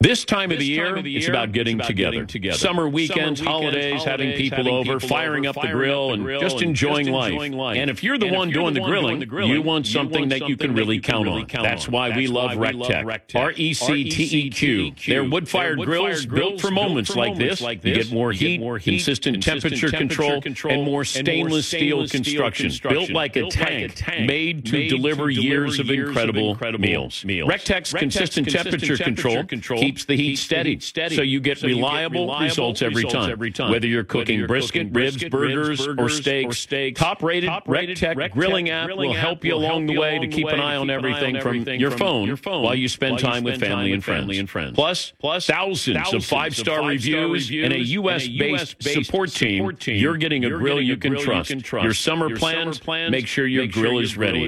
This time of the year, it's about getting together. Summer weekends, holidays, having people over, firing up the grill, and just enjoying life. And if you're the one doing the grilling, you want something that you can really count on. That's why we love RecTech. RecTeq. They're wood-fired grills built for moments like this. You get more heat, consistent temperature control, and more stainless steel construction. Built like a tank, made to deliver years of incredible meals. RecTech's consistent temperature control keeps the heat steady, so you get reliable results every time. Whether you're cooking brisket, ribs, burgers, or steaks, top-rated RecTech grilling app will help you along the way to keep an eye on everything from your phone while you spend time with family and friends. Plus thousands of five-star reviews and a U.S.-based support team. You're getting a grill you can trust. Your summer plans, make sure your grill is ready.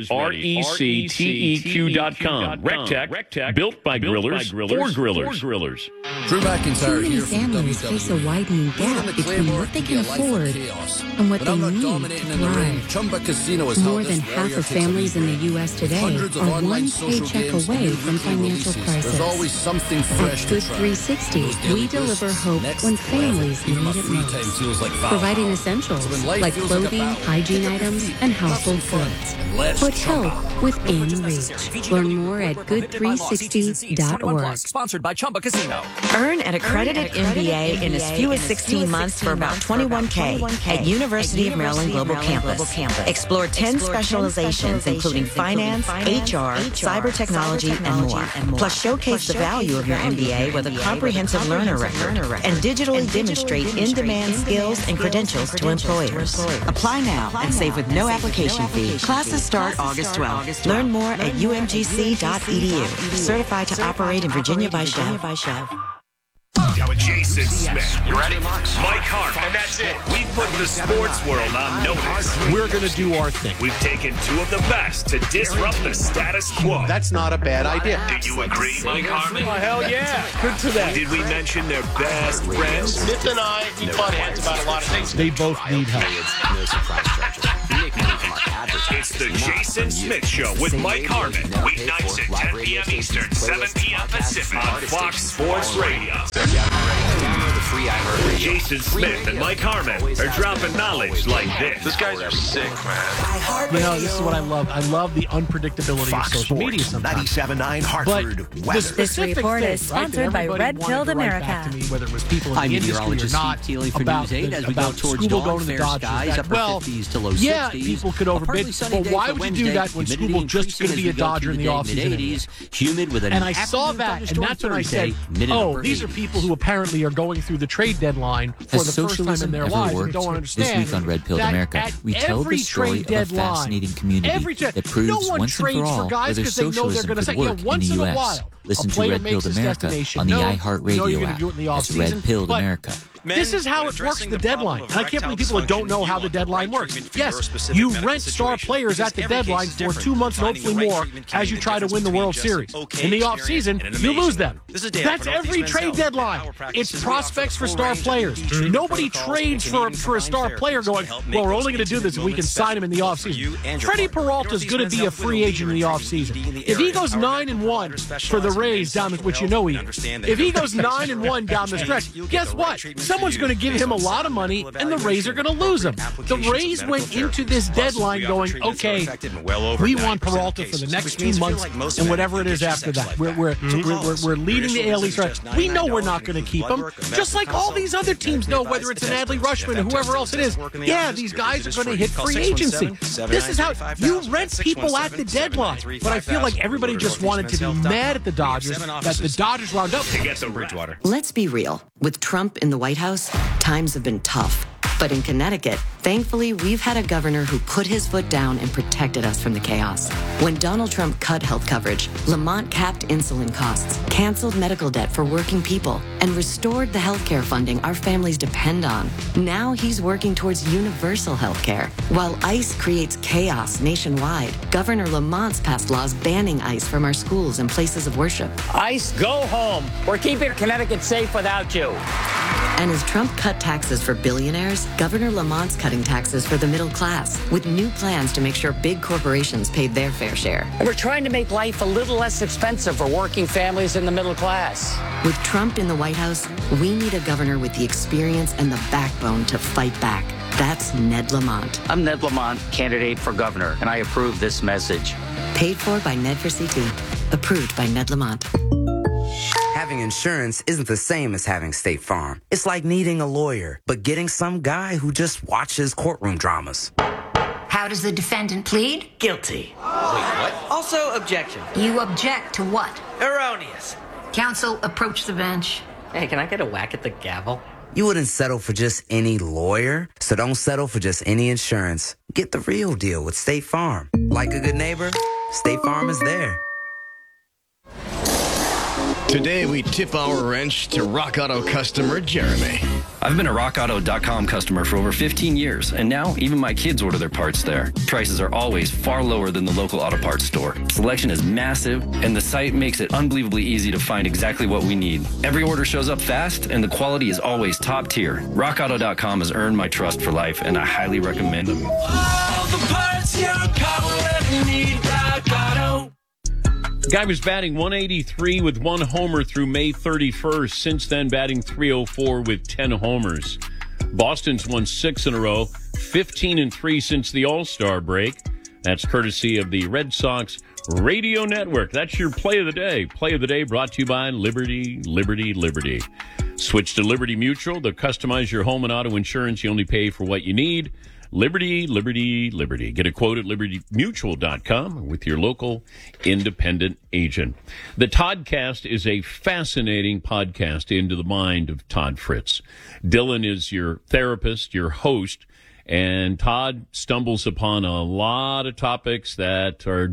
RecTeq.com. RecTech, built by grillers, for grillers. Drew McIntyre Too many here from families face a widening gap between what they can afford and what they need to thrive. More than half of families in the U.S. today are one paycheck away from financial crisis. There's always something At fresh Good 360, we deliver hope when families need it most, providing essentials like clothing, hygiene items, and household goods. Put help within reach. Learn more at good360.org. Sponsored by Chumba Casino. Earn an accredited MBA in as few as 16 months for about $21K at University of Maryland Global Campus. Explore 10 specializations, including finance, HR, cyber technology, and more. Plus, showcase the value of your MBA with a comprehensive learner record and digitally demonstrate in-demand skills and credentials to employers. Apply now and save with no application fee. Classes start August 12th. Learn more at umgc.edu. Certified to operate in Virginia by Shell. Now with Jason Smith. You ready? Mike Hart. And that's it. We put the sports world on notice. We're going to do our thing. We've taken two of the best to disrupt the status quo. That's not a bad idea. Do you agree, Mike Harmon? Oh, hell yeah. Good to them. Did we mention their best friends? Smith and I, we butt heads about a lot of things. They both need help. No surprise charges. We make money from our advertising. It's the Jason Smith Show with Mike Harmon. Weeknights at 10 p.m. Eastern, 7 p.m. Pacific on Fox Sports Radio. Jason Smith and Mike Harmon are dropping knowledge like this. These guys are sick, man. You know, this is what I love. I love the unpredictability Fox of social media sometimes. 97.9 Hartford weather. This report is sponsored by Red Pilled America. Whether it was people in I'm the industry or meteorologist not, Steve Teely for about News 8 as we go towards Scooble dawn, going to the fair Dodgers. skies, upper Well, 50s to low yeah, 60s. people could A overbid, partly sunny but day why for would you do Wednesday. that when Humidity Scooble just going to be a increasing as we go Dodger through in the day, offseason? mid-80s, humid with an And I saw that, and that's when I said, oh, these are people who apparently are going through the trade deadline for the first time in their lives and don't understand. This week on Red Pilled that America, at we tell the every story trade of a fascinating community that no proves one once and for trades for all guys whether because they know they're socialism going to say, could yeah, work in once the in a U.S. while, Listen a to player Red makes Pilled his America destination on the known. iHeartRadio you're app. gonna do it in the That's offseason, Red Pilled but America. This is how it works, the deadline. And I can't believe people that don't know how the deadline works. Yes, you rent star players at the deadline for 2 months and hopefully more as you try to win the World Series. In the offseason, you lose them. That's every trade deadline. It's prospects for star players. Nobody trades for a star player going, well, we're only going to do this if we can sign him in the offseason. Freddie Peralta is going to be a free agent in the offseason. If he goes 9-1 for the Rays down the, which you know he is, if he goes 9-1 down the stretch, guess what? Someone's going to give him a lot of money, and the Rays are going to lose him. The Rays went into this deadline going, okay, we want Peralta for the next 2 months and whatever it is after that. We're leading the AL East. We know we're not going to keep him, just like all these other teams know, whether it's an Adley Rutschman or whoever else it is. Yeah, these guys are going to hit free agency. This is how you rent people at the deadline. But I feel like everybody just wanted to be mad at the Dodgers, that the Dodgers wound up To get the Bridgewater. Let's be real. With Trump in the White House, times have been tough. But in Connecticut, thankfully, we've had a governor who put his foot down and protected us from the chaos. When Donald Trump cut health coverage, Lamont capped insulin costs, canceled medical debt for working people, and restored the health care funding our families depend on. Now he's working towards universal health care. While ICE creates chaos nationwide, Governor Lamont's passed laws banning ICE from our schools and places of worship. ICE, go home. We're keeping Connecticut safe without you. And as Trump cut taxes for billionaires, Governor Lamont's cutting taxes for the middle class, with new plans to make sure big corporations paid their fair share. And we're trying to make life a little less expensive for working families in the middle class. With Trump in the White House, we need a governor with the experience and the backbone to fight back. That's Ned Lamont. I'm Ned Lamont, candidate for governor, and I approve this message. Paid for by Ned for CT. Approved by Ned Lamont. Having insurance isn't the same as having State Farm. It's like needing a lawyer, but getting some guy who just watches courtroom dramas. How does the defendant plead? Guilty. Wait, what? Also, objection. You object to what? Erroneous. Counsel, approach the bench. Hey, can I get a whack at the gavel? You wouldn't settle for just any lawyer, so don't settle for just any insurance. Get the real deal with State Farm. Like a good neighbor, State Farm is there. Today, we tip our wrench to Rock Auto customer Jeremy. I've been a RockAuto.com customer for over 15 years, and now even my kids order their parts there. Prices are always far lower than the local auto parts store. Selection is massive, and the site makes it unbelievably easy to find exactly what we need. Every order shows up fast, and the quality is always top tier. RockAuto.com has earned my trust for life, and I highly recommend them. All the parts your car will ever need, Rock Auto. The guy was batting 183 with 1 homer through May 31st. Since then, batting 304 with 10 homers. Boston's won 6 in a row, 15-3 since the All-Star break. That's courtesy of the Red Sox Radio Network. That's your play of the day. Play of the day brought to you by Liberty, Liberty, Liberty. Switch to Liberty Mutual. They'll customize your home and auto insurance. You only pay for what you need. Liberty, Liberty, Liberty. Get a quote at libertymutual.com with your local independent agent. The Toddcast is a fascinating podcast into the mind of Todd Fritz. Dylan is your therapist, your host, and Todd stumbles upon a lot of topics that are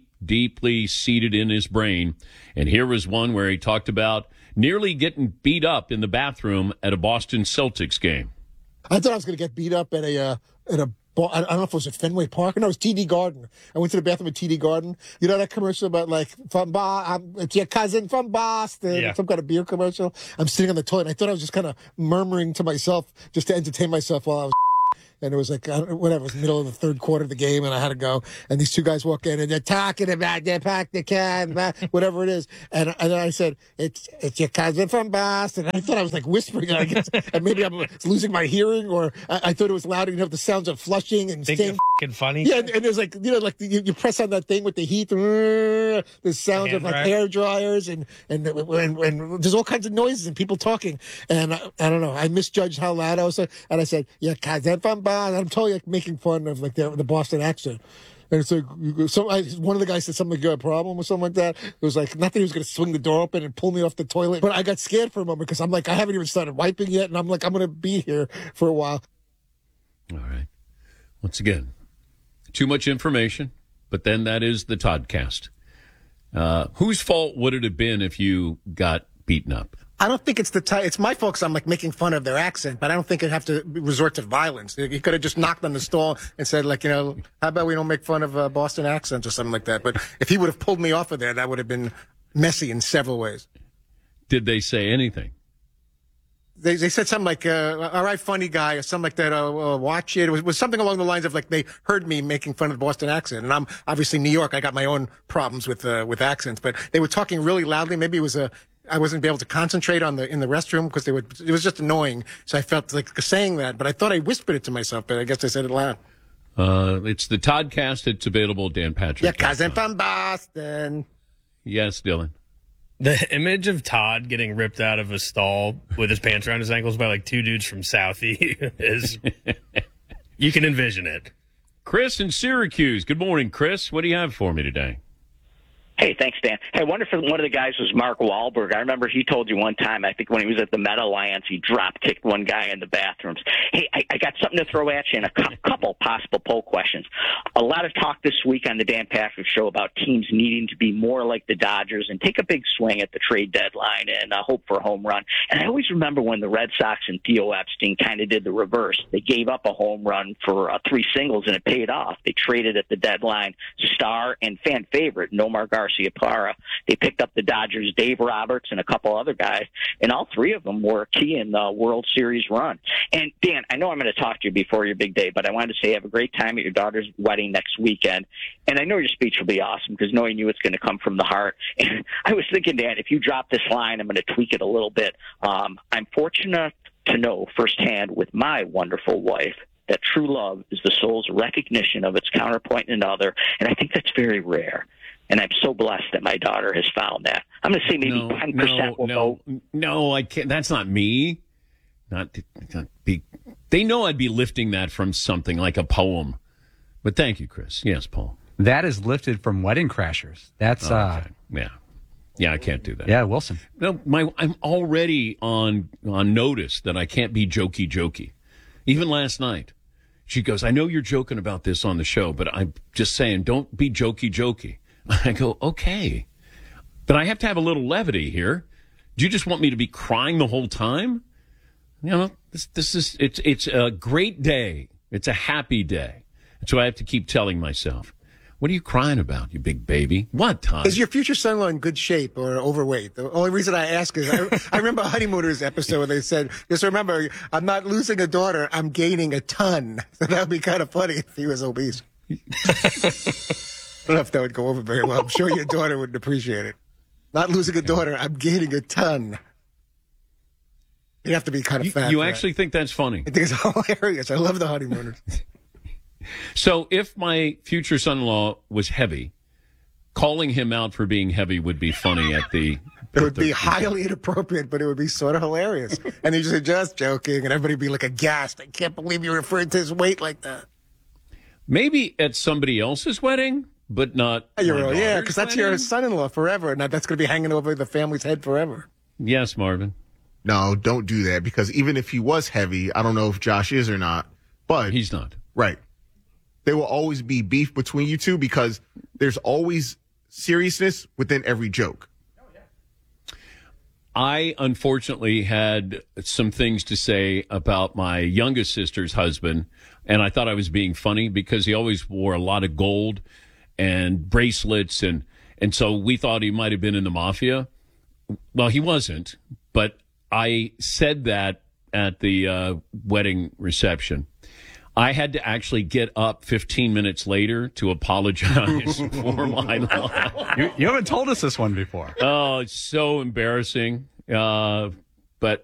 deeply seated in his brain. And here was one where he talked about nearly getting beat up in the bathroom at a Boston Celtics game. I thought I was going to get beat up at a I don't know if it was at Fenway Park. No, it was TD Garden. I went to the bathroom at TD Garden. You know that commercial about like it's your cousin from Boston, yeah. Some kind of beer commercial. I'm sitting on the toilet. And I thought I was just kind of murmuring to myself just to entertain myself while I was. And it was like, whatever, it was the middle of the third quarter of the game, and I had to go. And these two guys walk in, and they're talking about they packed the can, whatever it is. And then I said, it's your cousin from Boston. And I thought I was like whispering, I guess. And maybe I'm losing my hearing, or I thought it was loud enough, the sounds of flushing and Think you're f***ing funny? Yeah, and there's like, you know, like you press on that thing with the heat, the sounds of like hair dryers, and there's all kinds of noises and people talking. And I don't know, I misjudged how loud I was. And I said, your cousin from Boston. I'm totally like making fun of like the Boston accent. And it's like, one of the guys said something like, you got a problem or something like that. It was like, not that he was going to swing the door open and pull me off the toilet. But I got scared for a moment because I'm like, I haven't even started wiping yet. And I'm like, I'm going to be here for a while. All right. Once again, too much information, but then that is the Toddcast. Whose fault would it have been if you got beaten up? I don't think it's my fault because I'm like making fun of their accent, but I don't think it'd have to resort to violence. He could have just knocked on the stall and said, like, you know, how about we don't make fun of Boston accents or something like that. But if he would have pulled me off of there, that would have been messy in several ways. Did they say anything? They said something like, all right, funny guy, or something like that, watch it. It was something along the lines of like they heard me making fun of the Boston accent. And I'm obviously New York. I got my own problems with accents, but they were talking really loudly. Maybe it was I wasn't able to concentrate in the restroom because it was just annoying. So I felt like saying that, but I thought I whispered it to myself, but I guess I said it loud. It's the Toddcast. It's available at Dan Patrick. Yeah, cousin from Boston. Yes, Dylan. The image of Todd getting ripped out of a stall with his pants around his ankles by like two dudes from Southie is, you can envision it. Chris in Syracuse. Good morning, Chris. What do you have for me today? Hey, thanks, Dan. Hey, I wonder if one of the guys was Mark Wahlberg. I remember he told you one time, I think when he was at the Met Alliance, he drop-kicked one guy in the bathrooms. Hey, I got something to throw at you and a couple possible poll questions. A lot of talk this week on the Dan Patrick Show about teams needing to be more like the Dodgers and take a big swing at the trade deadline and hope for a home run. And I always remember when the Red Sox and Theo Epstein kind of did the reverse. They gave up a home run for 3 singles, and it paid off. They traded at the deadline star and fan favorite Nomar Garcia Garciaparra. They picked up the Dodgers' Dave Roberts and a couple other guys, and all three of them were key in the World Series run. And, Dan, I know I'm going to talk to you before your big day, but I wanted to say have a great time at your daughter's wedding next weekend. And I know your speech will be awesome because knowing you, it's going to come from the heart. And I was thinking, Dan, if you drop this line, I'm going to tweak it a little bit. I'm fortunate to know firsthand with my wonderful wife that true love is the soul's recognition of its counterpoint in another, and I think that's very rare. And I'm so blessed that my daughter has found that. I'm going to say maybe 10% will vote. No, I can't. That's not me. They know I'd be lifting that from something like a poem. But thank you, Chris. Yes, Paul. That is lifted from Wedding Crashers. That's okay. Yeah, I can't do that. Yeah, Wilson. No, I'm already on notice that I can't be jokey. Even last night, she goes, I know you're joking about this on the show, but I'm just saying, don't be jokey. I go, okay. But I have to have a little levity here. Do you just want me to be crying the whole time? You know, it's a great day. It's a happy day. So I have to keep telling myself, what are you crying about, you big baby? What, Todd? Is your future son-in-law in good shape or overweight? The only reason I ask is I remember a Honeymooners episode where they said, just remember, I'm not losing a daughter, I'm gaining a ton. So that would be kind of funny if he was obese. I don't know if that would go over very well. I'm sure your daughter would appreciate it. Not losing a daughter, I'm gaining a ton. You have to be kind of fat. You actually think that's funny? I think it's hilarious. I love the Honeymooners. So if my future son-in-law was heavy, calling him out for being heavy would be funny at the... It would be highly inappropriate, but it would be sort of hilarious. And he just just joking, and everybody would be like aghast. I can't believe you referred to his weight like that. Maybe at somebody else's wedding, but not yeah, because that's your son-in-law forever, and that's going to be hanging over the family's head forever. Yes, Marvin. No, don't do that, because even if he was heavy, I don't know if Josh is or not, but... He's not. Right. There will always be beef between you two because there's always seriousness within every joke. I, unfortunately, had some things to say about my youngest sister's husband, and I thought I was being funny because he always wore a lot of gold and bracelets, and so we thought he might have been in the mafia. Well, he wasn't, but I said that at the wedding reception. I had to actually get up 15 minutes later to apologize for my lie. You haven't told us this one before. Oh, it's so embarrassing. But,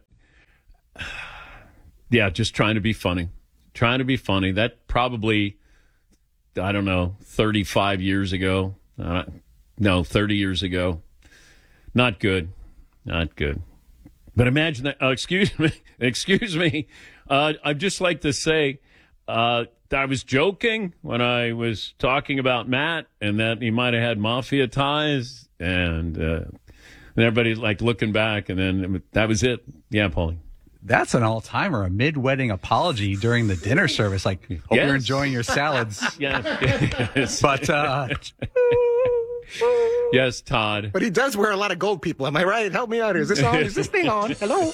yeah, just trying to be funny. That probably, I don't know, 35 years ago. 30 years ago. Not good. But imagine that. Excuse me. I'd just like to say... I was joking when I was talking about Matt and that he might have had mafia ties, and everybody's like looking back, and then that was it. Yeah, Paulie. That's an all-timer, a mid-wedding apology during the dinner service. Like, hope you're enjoying your salads. Yes. But, yes, Todd. But he does wear a lot of gold, people. Am I right? Help me out here. Is this on? Is this thing on? Hello?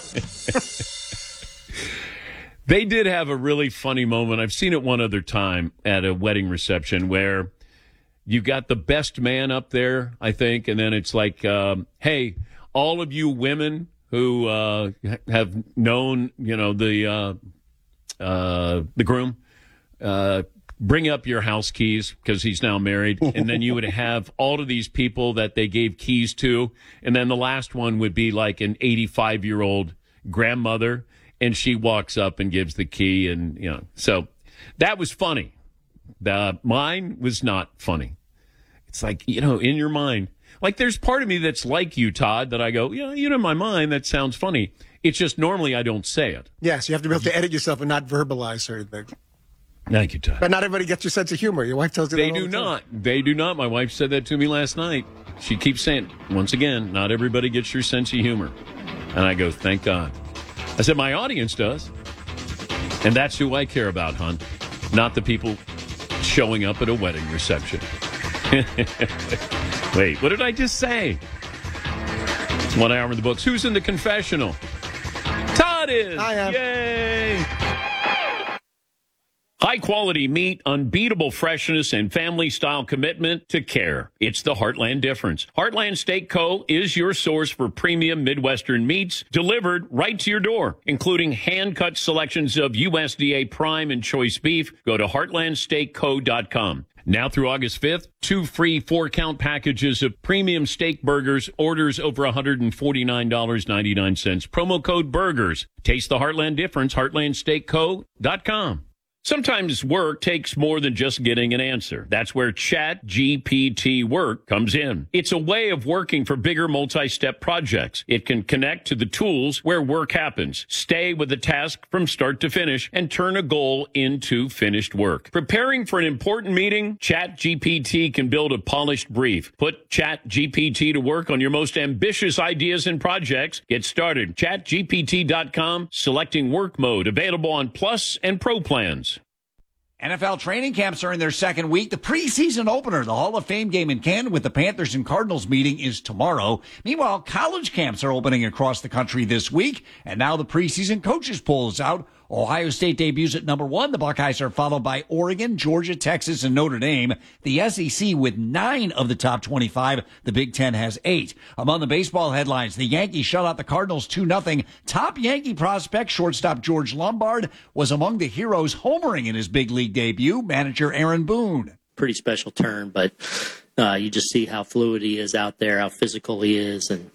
They did have a really funny moment. I've seen it one other time at a wedding reception where you got the best man up there, I think, and then it's like, hey, all of you women who have known, the groom, bring up your house keys because he's now married. And then you would have all of these people that they gave keys to. And then the last one would be like an 85-year-old grandmother. And she walks up and gives the key, and so that was funny. Mine was not funny. It's like in your mind, like there's part of me that's like you, Todd, that I go, in my mind that sounds funny. It's just normally I don't say it. Yes, you have to be able to edit yourself and not verbalize certain things. Thank you, Todd. But not everybody gets your sense of humor. Your wife tells you that all the time. They do not. My wife said that to me last night. She keeps saying, once again, not everybody gets your sense of humor, and I go, thank God. I said, my audience does. And that's who I care about, hon. Not the people showing up at a wedding reception. Wait, what did I just say? It's 1 hour in the books. Who's in the confessional? Todd is. I am. Yay. High-quality meat, unbeatable freshness, and family-style commitment to care. It's the Heartland difference. Heartland Steak Co. is your source for premium Midwestern meats delivered right to your door, including hand-cut selections of USDA prime and choice beef. Go to heartlandsteakco.com. Now through August 5th, 2 free 4-count packages of premium steak burgers, orders over $149.99. Promo code BURGERS. Taste the Heartland difference, heartlandsteakco.com. Sometimes work takes more than just getting an answer. That's where ChatGPT Work comes in. It's a way of working for bigger multi-step projects. It can connect to the tools where work happens, stay with the task from start to finish, and turn a goal into finished work. Preparing for an important meeting? ChatGPT can build a polished brief. Put ChatGPT to work on your most ambitious ideas and projects. Get started. ChatGPT.com, selecting work mode, available on Plus and Pro plans. NFL training camps are in their second week. The preseason opener, the Hall of Fame game in Canton with the Panthers and Cardinals meeting, is tomorrow. Meanwhile, college camps are opening across the country this week, and now the preseason coaches poll is out. Ohio State debuts at number 1. The Buckeyes are followed by Oregon, Georgia, Texas, and Notre Dame. The SEC with 9 of the top 25. The Big Ten has 8. Among the baseball headlines, the Yankees shut out the Cardinals 2-0. Top Yankee prospect, shortstop George Lombard, was among the heroes homering in his big league debut. Manager Aaron Boone. Pretty special turn, but you just see how fluid he is out there, how physical he is, and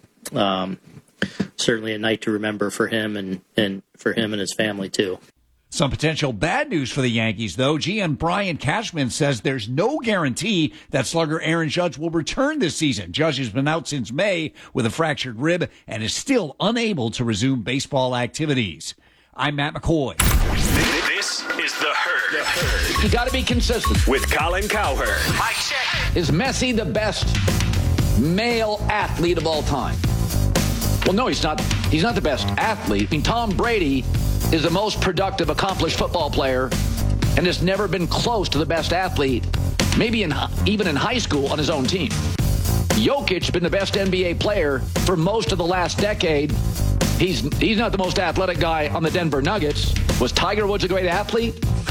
certainly a night to remember for him and for him and his family, too. Some potential bad news for the Yankees, though. GM Brian Cashman says there's no guarantee that slugger Aaron Judge will return this season. Judge has been out since May with a fractured rib and is still unable to resume baseball activities. I'm Matt McCoy. This is The Herd. You got to be consistent. With Colin Cowherd. Mike check. Is Messi the best male athlete of all time? Well, no, he's not. He's not the best athlete. I mean, Tom Brady is the most productive, accomplished football player and has never been close to the best athlete, maybe even in high school on his own team. Jokic has been the best NBA player for most of the last decade. He's not the most athletic guy on the Denver Nuggets. Was Tiger Woods a great athlete?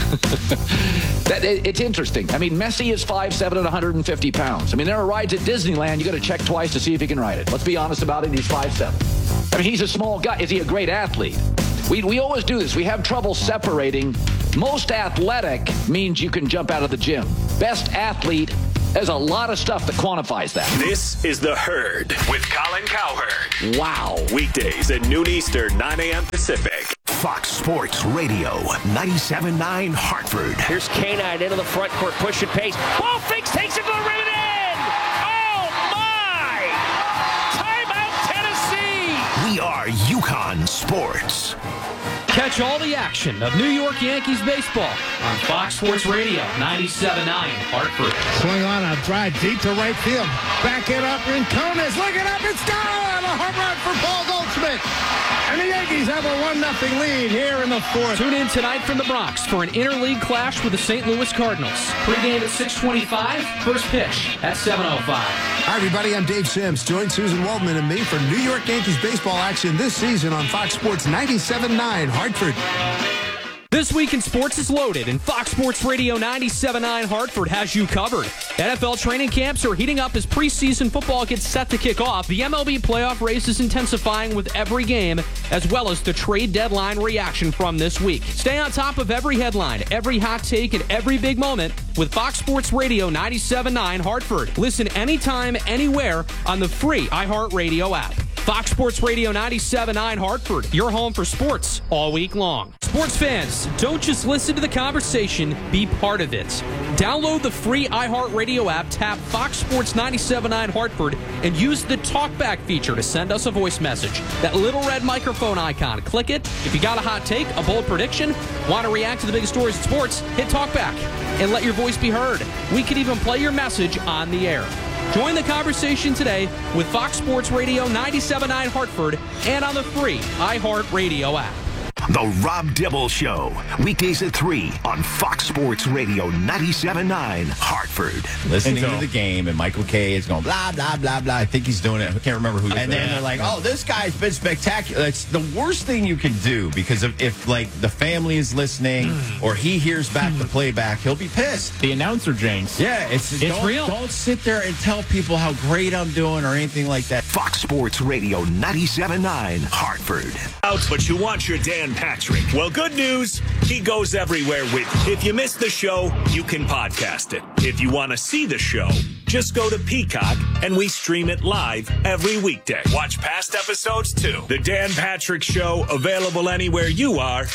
It's interesting. I mean, Messi is 5'7" and 150 pounds. I mean, there are rides at Disneyland you got to check twice to see if he can ride it. Let's be honest about it. He's 5'7". I mean, he's a small guy. Is he a great athlete? We always do this. We have trouble separating. Most athletic means you can jump out of the gym. Best athlete, there's a lot of stuff that quantifies that. This is The Herd with Colin Cowherd. Wow. Weekdays at noon Eastern, 9 a.m. Pacific. Fox Sports Radio, 97.9 Hartford. Here's K-9 into the front court, push and pace. Ball fakes, takes it to the rim and in! Oh, my! Timeout, Tennessee! We are UConn Sports. Catch all the action of New York Yankees baseball on Fox Sports Radio, 97.9 Hartford. Swing on a drive deep to right field. Back it up in Conas. Look it up. It's gone. A home run for Paul Goldschmidt. And the Yankees have a 1-0 lead here in the fourth. Tune in tonight from the Bronx for an interleague clash with the St. Louis Cardinals. Pre-game at 6:25, first pitch at 7:05. Hi, everybody. I'm Dave Sims. Join Susan Waldman and me for New York Yankees baseball action this season on Fox Sports 97.9 Hartford. This Week in Sports is loaded, and Fox Sports Radio 97.9 Hartford has you covered. NFL training camps are heating up as preseason football gets set to kick off. The MLB playoff race is intensifying with every game, as well as the trade deadline reaction from this week. Stay on top of every headline, every hot take, and every big moment with Fox Sports Radio 97.9 Hartford. Listen anytime, anywhere on the free iHeartRadio app. Fox Sports Radio 97.9 Hartford, your home for sports all week long. Sports fans, don't just listen to the conversation, be part of it. Download the free iHeartRadio app, tap Fox Sports 97.9 Hartford, and use the TalkBack feature to send us a voice message. That little red microphone icon, click it. If you got a hot take, a bold prediction, want to react to the biggest stories in sports, hit TalkBack and let your voice be heard. We could even play your message on the air. Join the conversation today with Fox Sports Radio 97.9 Hartford and on the free iHeartRadio app. The Rob Dibble Show. Weekdays at 3 on Fox Sports Radio 97.9 Hartford. Listening to the game, and Michael Kay is going blah, blah, blah, blah. I think he's doing it. I can't remember who. And then they're like, oh, this guy's been spectacular. It's the worst thing you can do, because if like the family is listening or he hears back the playback, he'll be pissed. The announcer jinx. Yeah, it's real. Don't sit there and tell people how great I'm doing or anything like that. Fox Sports Radio 97.9 Hartford. But you want your Dan Patrick. Well, good news. He goes everywhere with you. If you missed the show, you can podcast it. If you want to see the show, just go to Peacock, and we stream it live every weekday. Watch past episodes, too. The Dan Patrick Show, available anywhere you are